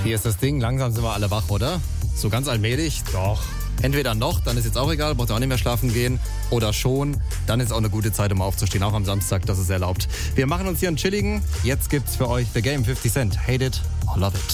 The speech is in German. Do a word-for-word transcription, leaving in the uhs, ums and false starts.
Hier ist das Ding, langsam sind wir alle wach, oder? So ganz allmählich? Doch. Entweder noch, dann ist jetzt auch egal, braucht ihr auch nicht mehr schlafen gehen. Oder schon, dann ist auch eine gute Zeit, um aufzustehen. Auch am Samstag, das ist erlaubt. Wir machen uns hier einen chilligen. Jetzt gibt's für euch The Game, fifty Cent. Hate it or love it.